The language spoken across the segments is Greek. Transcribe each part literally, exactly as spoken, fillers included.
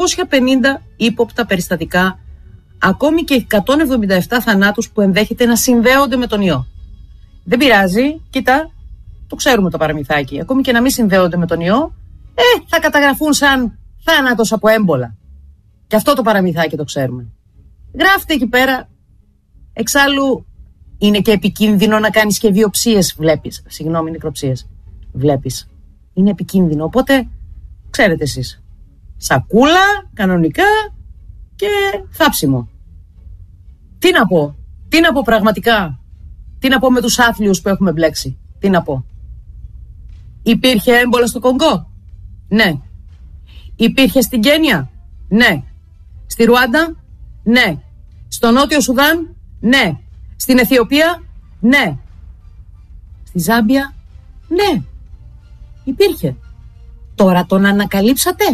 τριακόσια πενήντα ύποπτα περιστατικά, ακόμη και εκατόν εβδομήντα επτά θανάτους που ενδέχεται να συνδέονται με τον ιό. Δεν πειράζει, κοίτα, το ξέρουμε το παραμυθάκι. Ακόμη και να μην συνδέονται με τον ιό, ε, θα καταγραφούν σαν θάνατος από έμπολα. Και αυτό το παραμυθάκι το ξέρουμε. Γράφτε εκεί πέρα. Εξάλλου, είναι και επικίνδυνο να κάνεις και βιοψίες, βλέπεις. Συγγνώμη, νεκροψίες. Βλέπεις. Είναι επικίνδυνο. Οπότε, ξέρετε εσείς. Σακούλα, κανονικά και θάψιμο. Τι να πω. Τι να πω πραγματικά. Τι να πω με τους άθλιους που έχουμε μπλέξει. Τι να πω. Υπήρχε έμπολα στο Κονγκό. Ναι. Υπήρχε στην Κένια. Ναι. Στη Ρουάντα. Ναι. Στο Νότιο Σουδάν. Ναι. Στην Αιθιοπία. Ναι. Στη Ζάμπια. Ναι. Υπήρχε. Τώρα τον ανακαλύψατε.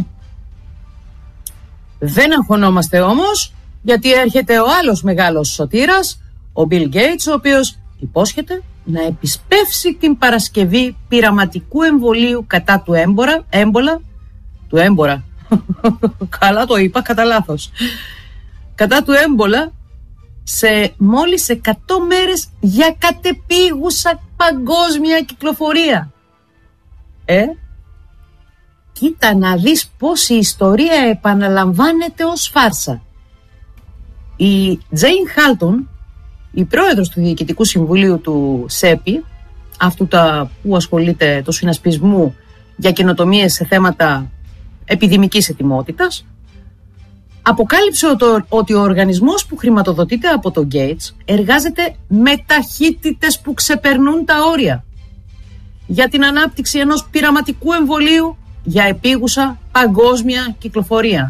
Δεν αγχωνόμαστε όμως, γιατί έρχεται ο άλλος μεγάλος σωτήρας, ο Bill Gates, ο οποίος υπόσχεται να επισπεύσει την παρασκευή πειραματικού εμβολίου κατά του έμπορα, έμπολα, του έμπορα, καλά το είπα, κατά λάθος, κατά του έμπολα σε μόλις εκατό μέρες για κατεπίγουσα παγκόσμια κυκλοφορία. Ε, κοίτα να δεις πως η ιστορία επαναλαμβάνεται ως φάρσα. Η Τζέιν Χάλτον, η πρόεδρος του Διοικητικού Συμβουλίου του ΣΕΠΗ, αυτού τα που ασχολείται το συνασπισμού για καινοτομίες σε θέματα επιδημικής ετοιμότητας, αποκάλυψε ότι ο οργανισμός που χρηματοδοτείται από τον Gates εργάζεται με ταχύτητες που ξεπερνούν τα όρια για την ανάπτυξη ενός πειραματικού εμβολίου για επίγουσα παγκόσμια κυκλοφορία.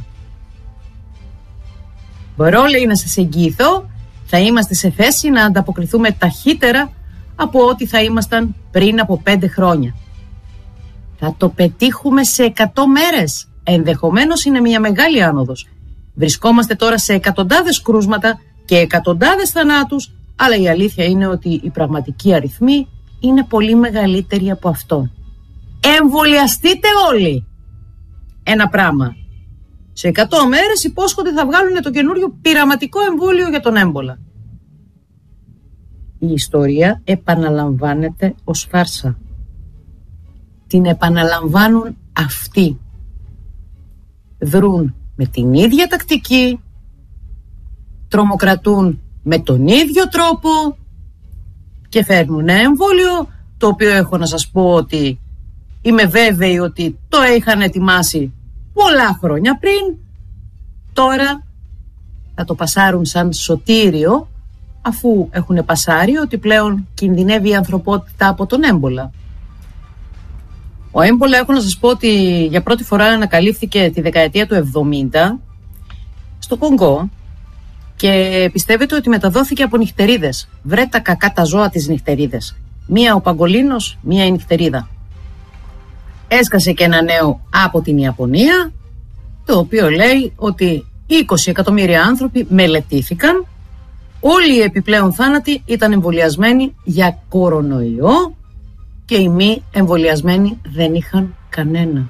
Μπορώ, λέει, να σας εγγυηθώ, θα είμαστε σε θέση να ανταποκριθούμε ταχύτερα από ό,τι θα ήμασταν πριν από πέντε χρόνια. Θα το πετύχουμε σε εκατό μέρες. Ενδεχομένως είναι μια μεγάλη άνοδος. Βρισκόμαστε τώρα σε εκατοντάδες κρούσματα και εκατοντάδες θανάτους, αλλά η αλήθεια είναι ότι οι πραγματικοί αριθμοί είναι πολύ μεγαλύτεροι από αυτόν. Εμβολιαστείτε όλοι! Ένα πράγμα. Σε εκατό μέρες υπόσχονται θα βγάλουν το καινούριο πειραματικό εμβόλιο για τον έμπολα. Η ιστορία επαναλαμβάνεται ως φάρσα. Την επαναλαμβάνουν αυτοί. Δρούν με την ίδια τακτική, τρομοκρατούν με τον ίδιο τρόπο και φέρνουν ένα εμβόλιο, το οποίο έχω να σας πω ότι είμαι βέβαιη ότι το είχαν ετοιμάσει πολλά χρόνια πριν. Τώρα θα το πασάρουν σαν σωτήριο, αφού έχουν πασάρει ότι πλέον κινδυνεύει η ανθρωπότητα από τον έμπολα. Ο έμπολα, έχω να σας πω ότι για πρώτη φορά ανακαλύφθηκε τη δεκαετία του εβδομήντα στο Κονγκό και πιστεύετε ότι μεταδόθηκε από νυχτερίδες. Βρε τα κακά τα ζώα τις νυχτερίδες. Μία ο παγκολίνος, μία η νυχτερίδα. Έσκασε και ένα νέο από την Ιαπωνία, το οποίο λέει ότι είκοσι εκατομμύρια άνθρωποι μελετήθηκαν, όλοι οι επιπλέον θάνατοι ήταν εμβολιασμένοι για κορονοϊό και οι μη εμβολιασμένοι δεν είχαν κανένα.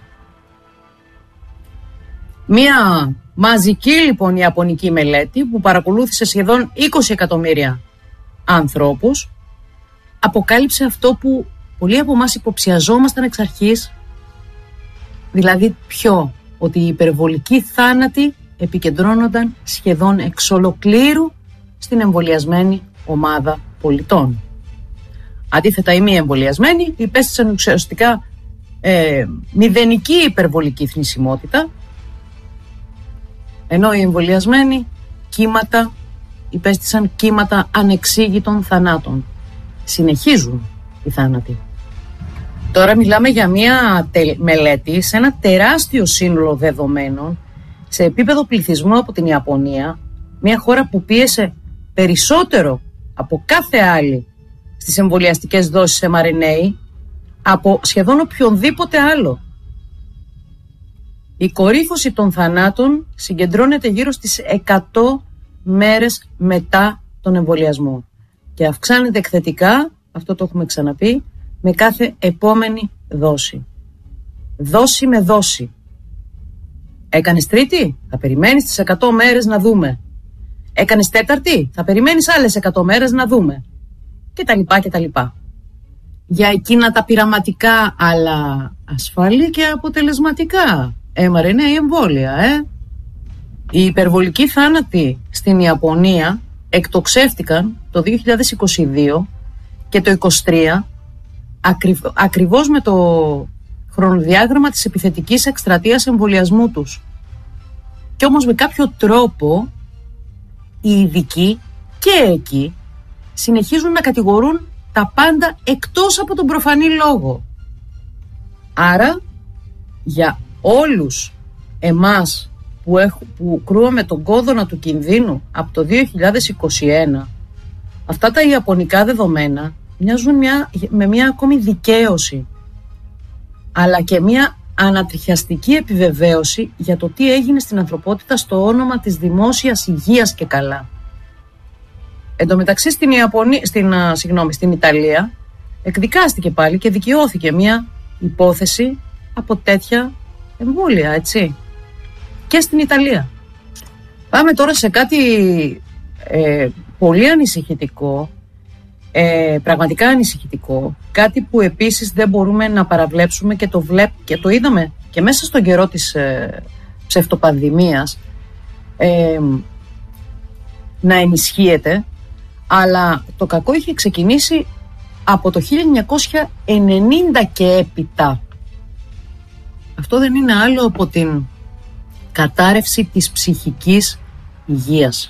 Μία μαζική λοιπόν ιαπωνική μελέτη που παρακολούθησε σχεδόν είκοσι εκατομμύρια ανθρώπους αποκάλυψε αυτό που πολλοί από εμάς υποψιαζόμασταν εξ αρχής, δηλαδή ποιο? Ότι οι υπερβολικοί θάνατοι επικεντρώνονταν σχεδόν εξ ολοκλήρου στην εμβολιασμένη ομάδα πολιτών. Αντίθετα, οι μη εμβολιασμένοι υπέστησαν ουσιαστικά ε, μηδενική υπερβολική θνησιμότητα, ενώ οι εμβολιασμένοι κύματα, υπέστησαν κύματα ανεξήγητων θανάτων. Συνεχίζουν οι θάνατοι. Τώρα μιλάμε για μια τε, μελέτη σε ένα τεράστιο σύνολο δεδομένων σε επίπεδο πληθυσμού από την Ιαπωνία, μια χώρα που πίεσε περισσότερο από κάθε άλλη στις εμβολιαστικές δόσεις εμ αρ εν έι από σχεδόν οποιονδήποτε άλλο. Η κορύφωση των θανάτων συγκεντρώνεται γύρω στις εκατό μέρες μετά τον εμβολιασμό και αυξάνεται εκθετικά, αυτό το έχουμε ξαναπεί, με κάθε επόμενη δόση. Δόση με δόση. Έκανες τρίτη, θα περιμένεις τις εκατό μέρες να δούμε. Έκανες τέταρτη, θα περιμένεις άλλες εκατό μέρες να δούμε. Και τα λοιπά και τα λοιπά. Για εκείνα τα πειραματικά, αλλά ασφαλή και αποτελεσματικά εμ αρ εν έι εμβόλια, ε. Οι υπερβολικοί θάνατοι στην Ιαπωνία εκτοξεύτηκαν το δύο χιλιάδες είκοσι δύο και το είκοσι τρία ακριβ, ακριβώς με το χρονοδιάγραμμα της επιθετικής εκστρατείας εμβολιασμού τους. Κι όμως με κάποιο τρόπο οι ειδικοί και εκεί συνεχίζουν να κατηγορούν τα πάντα εκτός από τον προφανή λόγο. Άρα για όλους εμάς που, έχουμε, που κρούαμε τον κόδωνα του κινδύνου από το δύο χιλιάδες είκοσι ένα, αυτά τα ιαπωνικά δεδομένα μοιάζουν μια, με μια ακόμη δικαίωση, αλλά και μια ανατριχιαστική επιβεβαίωση για το τι έγινε στην ανθρωπότητα στο όνομα της δημόσιας υγείας και καλά. Εν τω μεταξύ στην, Ιαπωνία, στην, α, συγγνώμη, στην Ιταλία εκδικάστηκε πάλι και δικαιώθηκε μια υπόθεση από τέτοια εμβόλια, έτσι. Και στην Ιταλία. Πάμε τώρα σε κάτι ε, πολύ ανησυχητικό, ε, πραγματικά ανησυχητικό, κάτι που επίσης δεν μπορούμε να παραβλέψουμε και το, βλέπ, και το είδαμε και μέσα στον καιρό της ε, ψευτοπανδημίας ε, να ενισχύεται, αλλά το κακό είχε ξεκινήσει από το χίλια εννιακόσια ενενήντα και έπειτα. Αυτό δεν είναι άλλο από την κατάρρευση της ψυχικής υγείας.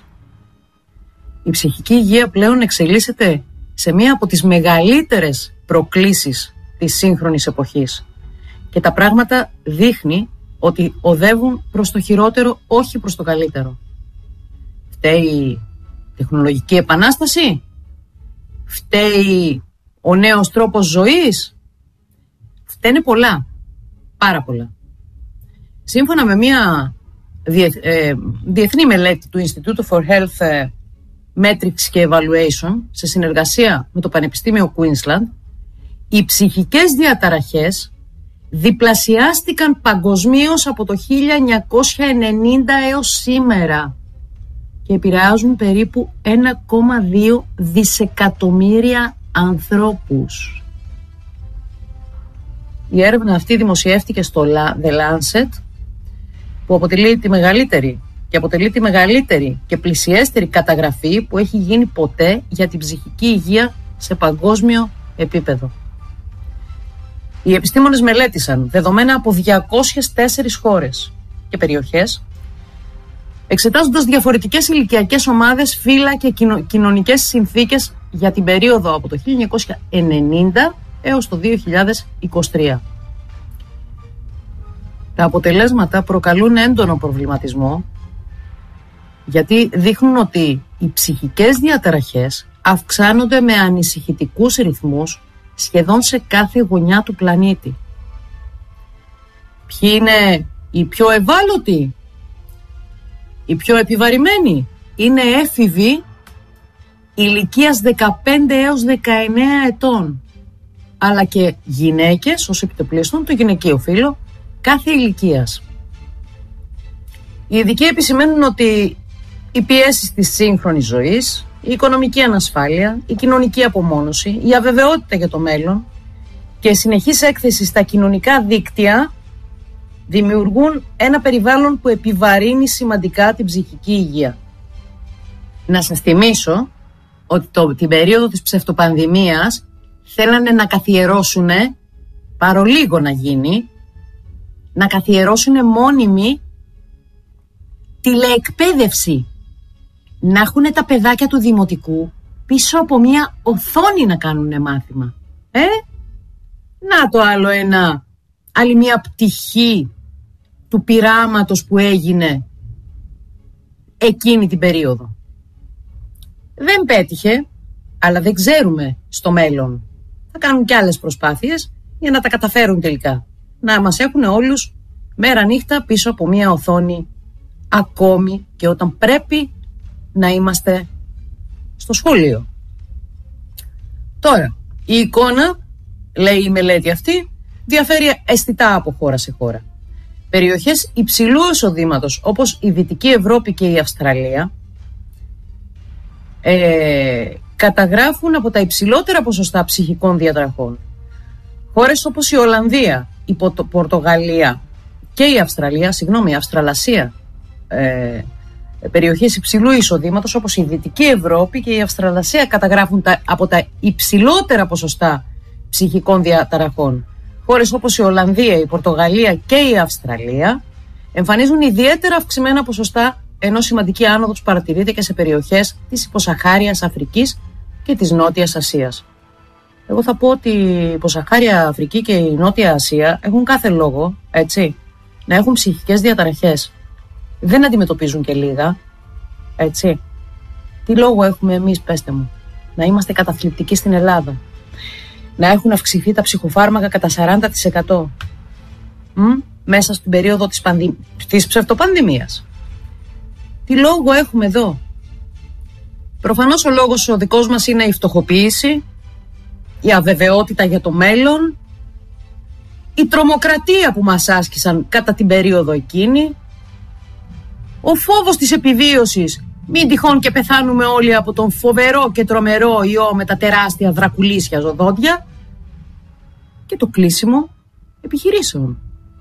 Η ψυχική υγεία πλέον εξελίσσεται σε μία από τις μεγαλύτερες προκλήσεις της σύγχρονης εποχής και τα πράγματα δείχνει ότι οδεύουν προς το χειρότερο, όχι προς το καλύτερο. Φταίει η τεχνολογική επανάσταση, φταίει ο νέος τρόπος ζωής, φταίνε πολλά, πάρα πολλά. Σύμφωνα με μια διεθ, ε, διεθνή μελέτη του Institute for Health Metrics και Evaluation σε συνεργασία με το Πανεπιστήμιο Queensland, οι ψυχικές διαταραχές διπλασιάστηκαν παγκοσμίως από το χίλια εννιακόσια ενενήντα έως σήμερα και επηρεάζουν περίπου ένα κόμμα δύο δισεκατομμύρια ανθρώπους. Η έρευνα αυτή δημοσιεύτηκε στο The Lancet, που αποτελεί τη μεγαλύτερη και αποτελεί τη μεγαλύτερη και πλησιέστερη καταγραφή που έχει γίνει ποτέ για την ψυχική υγεία σε παγκόσμιο επίπεδο. Οι επιστήμονες μελέτησαν δεδομένα από διακόσιες τέσσερις χώρες και περιοχές, εξετάζοντας διαφορετικές ηλικιακές ομάδες, φύλα και κοινωνικές συνθήκες για την περίοδο από το χίλια εννιακόσια ενενήντα έως το δύο χιλιάδες είκοσι τρία. Τα αποτελέσματα προκαλούν έντονο προβληματισμό, γιατί δείχνουν ότι οι ψυχικές διαταραχές αυξάνονται με ανησυχητικούς ρυθμούς σχεδόν σε κάθε γωνιά του πλανήτη. Ποιοι είναι οι πιο ευάλωτοι? Οι πιο επιβαρημένοι είναι έφηβοι ηλικίας δεκαπέντε έως δεκαεννέα ετών, αλλά και γυναίκες ως επιτοπλίστων, το γυναικείο φύλο, κάθε ηλικίας. Οι ειδικοί επισημαίνουν ότι οι πιέσεις της σύγχρονης ζωής, η οικονομική ανασφάλεια, η κοινωνική απομόνωση, η αβεβαιότητα για το μέλλον και η συνεχής έκθεση στα κοινωνικά δίκτυα δημιουργούν ένα περιβάλλον που επιβαρύνει σημαντικά την ψυχική υγεία. Να σας θυμίσω ότι το, την περίοδο της ψευτοπανδημίας θέλανε να καθιερώσουν, παρολίγο να γίνει, να καθιερώσουν μόνιμη τηλεεκπαίδευση. Να έχουν τα παιδάκια του δημοτικού πίσω από μια οθόνη να κάνουν μάθημα. Ε, να το άλλο ένα, άλλη μια πτυχή του πειράματος που έγινε εκείνη την περίοδο. Δεν πέτυχε, αλλά δεν ξέρουμε στο μέλλον. Θα κάνουν και άλλες προσπάθειες για να τα καταφέρουν τελικά. Να μας έχουν όλους μέρα νύχτα πίσω από μια οθόνη, ακόμη και όταν πρέπει να είμαστε στο σχολείο. Τώρα, η εικόνα, λέει η μελέτη αυτή, διαφέρει αισθητά από χώρα σε χώρα. περιοχές υψηλού εισοδήματος όπως η Δυτική Ευρώπη και η Αυστραλία ε, καταγράφουν από τα υψηλότερα ποσοστά ψυχικών διαταραχών. Χώρες όπως η Ολλανδία, η Πορτογαλία και η Αυστραλία, συγγνώμη, η Αυστραλασία, ε, περιοχές υψηλού εισοδήματος όπως η Δυτική Ευρώπη και η Αυστραλασία καταγράφουν τα, από τα υψηλότερα ποσοστά ψυχικών διαταραχών. Χώρες όπως η Ολλανδία, η Πορτογαλία και η Αυστραλία εμφανίζουν ιδιαίτερα αυξημένα ποσοστά, ενώ σημαντική άνοδος παρατηρείται και σε περιοχές της υποσαχάριας Αφρικής και της Νότιας Ασίας. Εγώ θα πω ότι η υποσαχάρια Αφρική και η Νότια Ασία έχουν κάθε λόγο, έτσι, να έχουν ψυχικές διαταραχές. Δεν αντιμετωπίζουν και λίγα, έτσι. Τι λόγο έχουμε εμείς, πέστε μου, να είμαστε καταθλιπτικοί στην Ελλάδα, να έχουν αυξηθεί τα ψυχοφάρμακα κατά σαράντα τοις εκατό Μ? μέσα στην περίοδο της, πανδη... της ψευτοπανδημίας. Τι λόγο έχουμε εδώ? Προφανώς ο λόγος ο δικός μας είναι η φτωχοποίηση, η αβεβαιότητα για το μέλλον, η τρομοκρατία που μας άσκησαν κατά την περίοδο εκείνη, ο φόβος της επιβίωσης, μην τυχόν και πεθάνουμε όλοι από τον φοβερό και τρομερό ιό με τα τεράστια δρακουλίσια ζωδόντια, και το κλείσιμο επιχειρήσεων.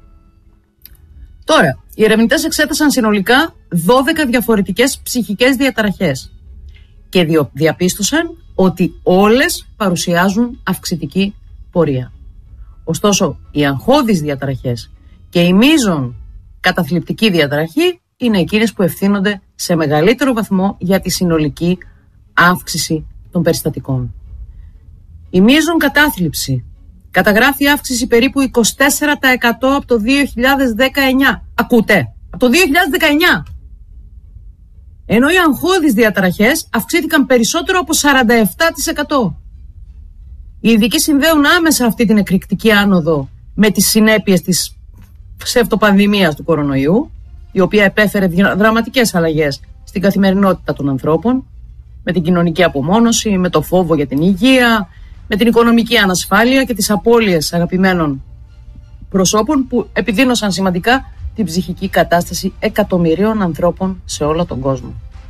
Τώρα, οι ερευνητές εξέτασαν συνολικά δώδεκα διαφορετικές ψυχικές διαταραχές και διαπίστωσαν ότι όλες παρουσιάζουν αυξητική πορεία. Ωστόσο, οι αγχώδεις διαταραχές και η μείζον καταθλιπτική διαταραχή είναι εκείνες που ευθύνονται σε μεγαλύτερο βαθμό για τη συνολική αύξηση των περιστατικών. Η μείζον κατάθλιψη καταγράφει αύξηση περίπου είκοσι τέσσερα τοις εκατό από το δύο χιλιάδες δεκαεννιά. Ακούτε, από το δύο χιλιάδες δεκαεννιά. Ενώ οι αγχώδεις διαταραχές αυξήθηκαν περισσότερο από σαράντα επτά τοις εκατό. Οι ειδικοί συνδέουν άμεσα αυτή την εκρηκτική άνοδο με τις συνέπειες της ψευτοπανδημίας του κορονοϊού, η οποία επέφερε δραματικές αλλαγές στην καθημερινότητα των ανθρώπων, με την κοινωνική απομόνωση, με το φόβο για την υγεία, με την οικονομική ανασφάλεια και τις απώλειες αγαπημένων προσώπων που επιδίνωσαν σημαντικά την ψυχική κατάσταση εκατομμυρίων ανθρώπων σε όλο τον κόσμο.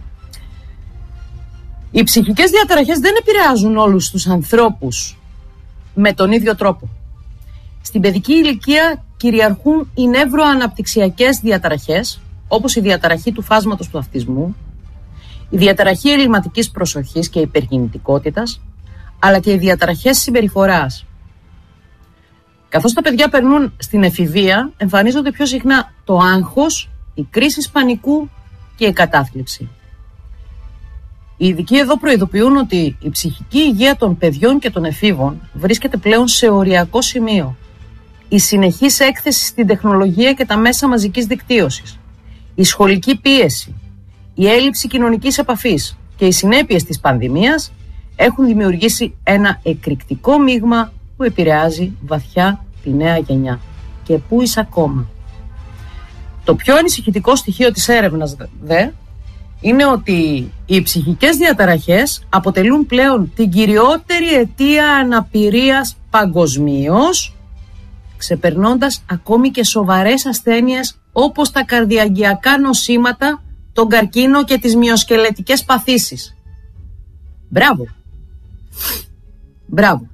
Οι ψυχικές διαταραχές δεν επηρεάζουν όλους τους ανθρώπους με τον ίδιο τρόπο. Στην παιδική ηλικία κυριαρχούν οι νευροαναπτυξιακές διαταραχές, όπως η διαταραχή του φάσματος του αυτισμού, η διαταραχή ελλειμματικής προσοχής και υπεργυνητικότητας, αλλά και οι διαταραχές συμπεριφοράς. Καθώς τα παιδιά περνούν στην εφηβεία, εμφανίζονται πιο συχνά το άγχος, η κρίση πανικού και η κατάθλιψη. Οι ειδικοί εδώ προειδοποιούν ότι η ψυχική υγεία των παιδιών και των εφήβων βρίσκεται πλέον σε οριακό σημείο. Η συνεχής έκθεση στην τεχνολογία και τα μέσα μαζικής δικτύωσης, η σχολική πίεση, η έλλειψη κοινωνικής επαφής και οι συνέπειες της πανδημίας έχουν δημιουργήσει ένα εκρηκτικό μείγμα που επηρεάζει βαθιά τη νέα γενιά. Και πού είσαι ακόμα? Το πιο ανησυχητικό στοιχείο της έρευνας δε είναι ότι οι ψυχικές διαταραχές αποτελούν πλέον την κυριότερη αιτία αναπηρίας παγκοσμίως, ξεπερνώντας ακόμη και σοβαρές ασθένειες όπως τα καρδιαγγειακά νοσήματα, τον καρκίνο και τις μυοσκελετικές παθήσεις. Μπράβο. Μπράβο.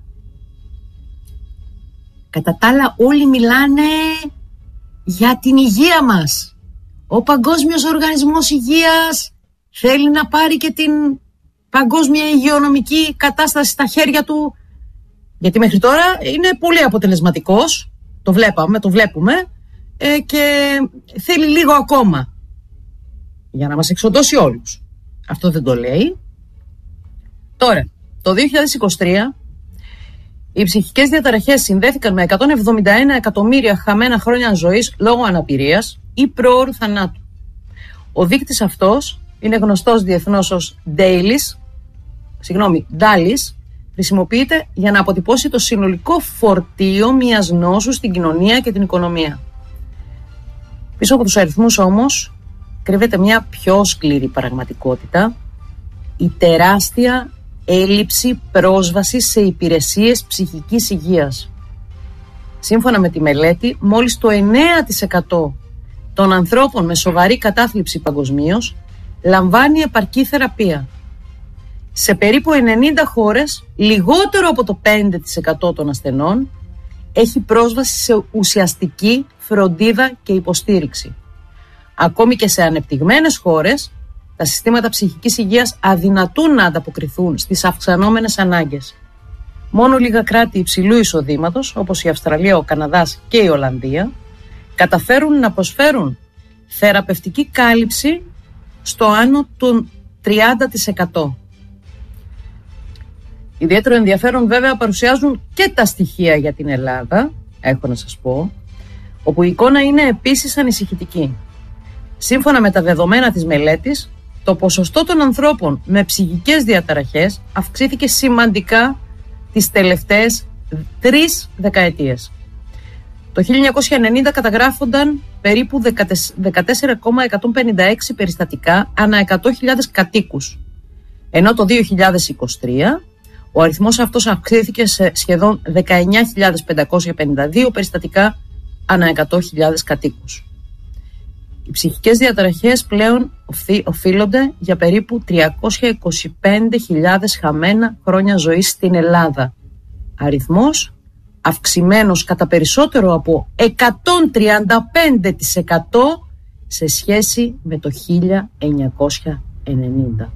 Κατά τα άλλα όλοι μιλάνε για την υγεία μας. Ο Παγκόσμιος Οργανισμός Υγείας θέλει να πάρει και την παγκόσμια υγειονομική κατάσταση στα χέρια του, γιατί μέχρι τώρα είναι πολύ αποτελεσματικός, το βλέπαμε, το βλέπουμε, ε, και θέλει λίγο ακόμα για να μας εξοντώσει όλους. Αυτό δεν το λέει. Τώρα, το δύο χιλιάδες είκοσι τρία οι ψυχικές διαταραχές συνδέθηκαν με εκατόν εβδομήντα ένα εκατομμύρια χαμένα χρόνια ζωής λόγω αναπηρίας ή προώρου θανάτου. Ο δείκτης αυτός είναι γνωστός διεθνώς ως Dalis, συγγνώμη, Dalis, χρησιμοποιείται για να αποτυπώσει το συνολικό φορτίο μιας νόσου στην κοινωνία και την οικονομία. Πίσω από τους αριθμούς όμως κρύβεται μια πιο σκληρή πραγματικότητα, η τεράστια έλλειψη πρόσβασης σε υπηρεσίες ψυχικής υγείας. Σύμφωνα με τη μελέτη, μόλις το εννέα τοις εκατό των ανθρώπων με σοβαρή κατάθλιψη παγκοσμίως λαμβάνει επαρκή θεραπεία. Σε περίπου ενενήντα χώρες, λιγότερο από το πέντε τοις εκατό των ασθενών έχει πρόσβαση σε ουσιαστική φροντίδα και υποστήριξη. Ακόμη και σε ανεπτυγμένες χώρες, τα συστήματα ψυχικής υγείας αδυνατούν να ανταποκριθούν στις αυξανόμενες ανάγκες. Μόνο λίγα κράτη υψηλού εισοδήματος, όπως η Αυστραλία, ο Καναδάς και η Ολλανδία, καταφέρουν να προσφέρουν θεραπευτική κάλυψη στο άνω των τριάντα τοις εκατό. Ιδιαίτερο ενδιαφέρον βέβαια παρουσιάζουν και τα στοιχεία για την Ελλάδα, έχω να σας πω, όπου η εικόνα είναι επίσης ανησυχητική. Σύμφωνα με τα δεδομένα της μελέτης, το ποσοστό των ανθρώπων με ψυχικές διαταραχές αυξήθηκε σημαντικά τις τελευταίες τρεις δεκαετίες. Το χίλια εννιακόσια ενενήντα καταγράφονταν περίπου δεκατέσσερα χιλιάδες εκατόν πενήντα έξι περιστατικά ανά εκατό χιλιάδες κατοίκους, ενώ το δύο χιλιάδες είκοσι τρία ο αριθμός αυτός αυξήθηκε σε σχεδόν δεκαεννέα χιλιάδες πεντακόσια πενήντα δύο περιστατικά ανά εκατό χιλιάδες κατοίκους. Οι ψυχικές διαταραχές πλέον οφείλονται για περίπου τριακόσιες είκοσι πέντε χιλιάδες χαμένα χρόνια ζωής στην Ελλάδα. Αριθμός αυξημένος κατά περισσότερο από εκατόν τριάντα πέντε τοις εκατό σε σχέση με το χίλια εννιακόσια ενενήντα.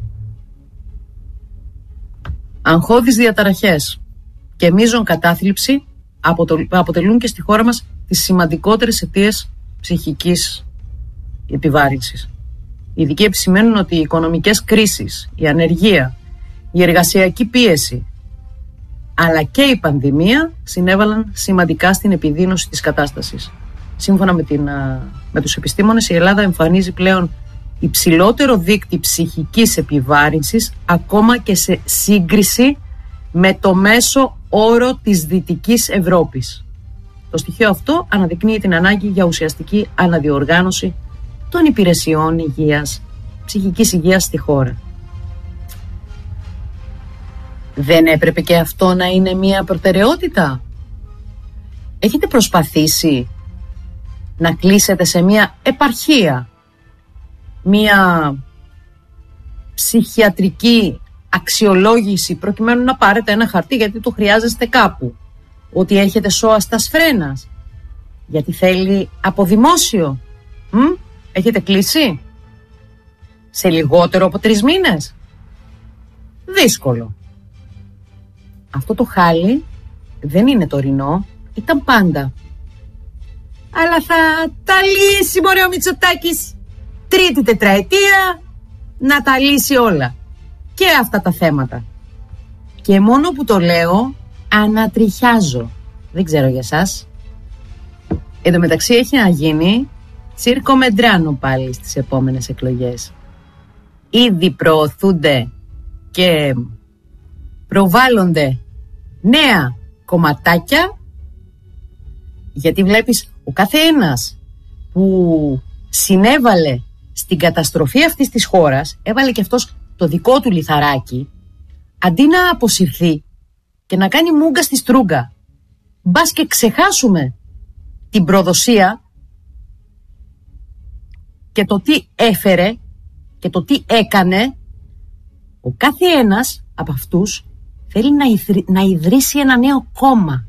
Αγχώδεις διαταραχές και μείζον κατάθλιψη αποτελούν και στη χώρα μας τις σημαντικότερες αιτίες ψυχικής επιβάρυνσης. Οι ειδικοί επισημαίνουν ότι οι οικονομικές κρίσεις, η ανεργία, η εργασιακή πίεση αλλά και η πανδημία συνέβαλαν σημαντικά στην επιδείνωση της κατάστασης. Σύμφωνα με, την, με τους επιστήμονες, η Ελλάδα εμφανίζει πλέον υψηλότερο δείκτη ψυχικής επιβάρυνσης ακόμα και σε σύγκριση με το μέσο όρο της Δυτικής Ευρώπης. Το στοιχείο αυτό αναδεικνύει την ανάγκη για ουσιαστική αναδιοργάνωση των υπηρεσιών υγείας, ψυχικής υγείας στη χώρα. Δεν έπρεπε και αυτό να είναι μια προτεραιότητα? Έχετε προσπαθήσει να κλείσετε σε μια επαρχία, μια ψυχιατρική αξιολόγηση προκειμένου να πάρετε ένα χαρτί γιατί το χρειάζεστε κάπου, ότι έχετε σώας φρένας, γιατί θέλει από δημόσιο? Μ? Έχετε κλείσει σε λιγότερο από τρεις μήνες? Δύσκολο. Αυτό το χάλι δεν είναι τωρινό, ήταν πάντα. Αλλά θα τα λύσει, μωρέ, ο Μητσοτάκης. Τρίτη τετραετία να τα λύσει όλα. Και αυτά τα θέματα. Και μόνο που το λέω, ανατριχιάζω. Δεν ξέρω για σας. Εν τω μεταξύ έχει να γίνει τσίρκο Μεντράνο πάλι στις επόμενες εκλογές. Ήδη προωθούνται και προβάλλονται νέα κομματάκια, γιατί βλέπεις ο κάθε ένας που συνέβαλε στην καταστροφή αυτής της χώρας, έβαλε και αυτός το δικό του λιθαράκι, αντί να αποσυρθεί και να κάνει μούγκα στη στρούγκα, μπας και ξεχάσουμε την προδοσία και το τι έφερε και το τι έκανε, ο κάθε ένας από αυτούς θέλει να, ιδρυ... να ιδρύσει ένα νέο κόμμα.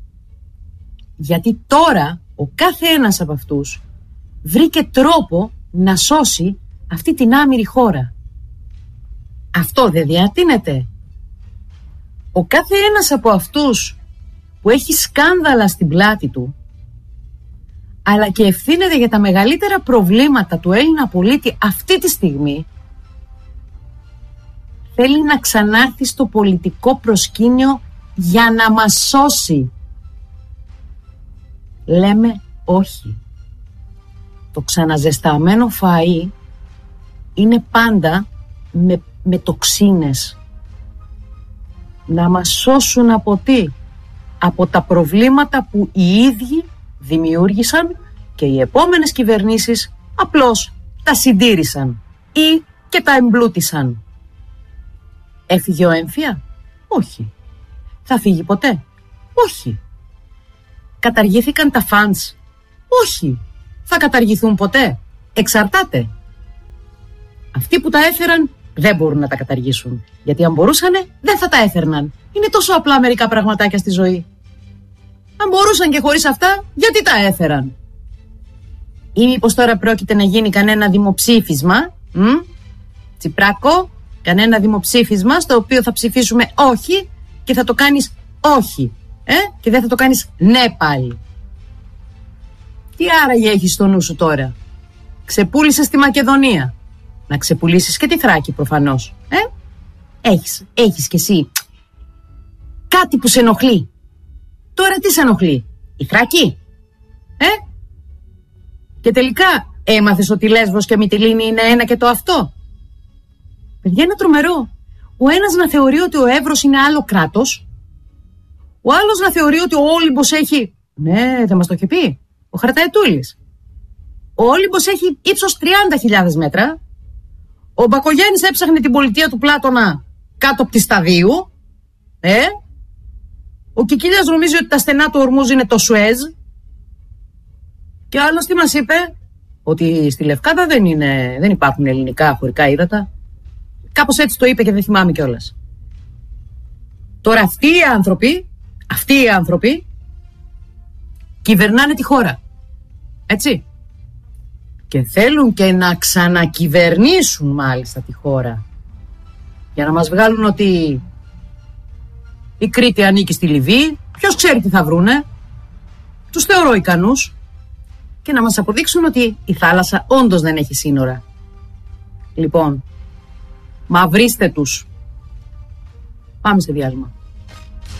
Γιατί τώρα ο κάθε ένας από αυτούς βρήκε τρόπο να σώσει αυτή την άμυρη χώρα. Αυτό δεν διατείνεται? Ο κάθε ένας από αυτούς που έχει σκάνδαλα στην πλάτη του, αλλά και ευθύνεται για τα μεγαλύτερα προβλήματα του Έλληνα πολίτη αυτή τη στιγμή, θέλει να ξανάρθει στο πολιτικό προσκήνιο για να μας σώσει. Λέμε όχι. Το ξαναζεσταμένο φαΐ είναι πάντα με, με τοξίνες. Να μας σώσουν από τι? Από τα προβλήματα που οι ίδιοι δημιούργησαν και οι επόμενες κυβερνήσεις απλώς τα συντήρησαν ή και τα εμπλούτησαν. Έφυγε ο έμφυα? Όχι. Θα φύγει ποτέ? Όχι. καταργήθηκαν τα funds? Όχι. Θα καταργηθούν ποτέ? Εξαρτάται. Αυτοί που τα έφεραν δεν μπορούν να τα καταργήσουν. Γιατί αν μπορούσανε, δεν θα τα έφερναν. Είναι τόσο απλά μερικά πραγματάκια στη ζωή. Αν μπορούσαν και χωρίς αυτά, γιατί τα έφεραν? Ή μήπως τώρα πρόκειται να γίνει κανένα δημοψήφισμα, μ? Τσιπράκο, κανένα δημοψήφισμα στο οποίο θα ψηφίσουμε όχι και θα το κάνεις όχι, ε? Και δεν θα το κάνεις ναι πάλι. Τι άραγε έχεις στο νου σου τώρα? Ξεπούλησες τη Μακεδονία. Να ξεπουλήσεις και τη Θράκη προφανώς, ε? Έχεις, έχεις κι εσύ κάτι που σε ενοχλεί. Τώρα τι σε ενοχλεί? Η Θράκη, ε? Και τελικά έμαθες ότι Λέσβος και Μυτιλήνη είναι ένα και το αυτό? Παιδιά, είναι τρομερό. Ο ένας να θεωρεί ότι ο Εύρος είναι άλλο κράτος, ο άλλος να θεωρεί ότι ο Όλυμπος έχει... Ναι, δεν μας το είχε πει ο Χαρταετούλης. Ο Όλυμπος έχει ύψος τριάντα χιλιάδες μέτρα. Ο Μπακογιάννης έψαχνε την πολιτεία του Πλάτωνα κάτω από τη Σταδίου. Ε? Ο Κικίλιας νομίζει ότι τα στενά του Ορμούζ είναι το Σουέζ. Και άλλος τι μας είπε? Ότι στη Λευκάδα δεν, είναι, δεν υπάρχουν ελληνικά χωρικά ύδατα. Κάπως έτσι το είπε και δεν θυμάμαι κιόλας. Τώρα αυτοί οι άνθρωποι, αυτοί οι άνθρωποι κυβερνάνε τη χώρα. Έτσι. Και θέλουν και να ξανακυβερνήσουν μάλιστα τη χώρα. Για να μας βγάλουν ότι η Κρήτη ανήκει στη Λιβύη. Ποιος ξέρει τι θα βρούνε. Τους θεωρώ ικανούς. Και να μας αποδείξουν ότι η θάλασσα όντως δεν έχει σύνορα. Λοιπόν, μαυρίστε τους. Πάμε σε διάλειμμα.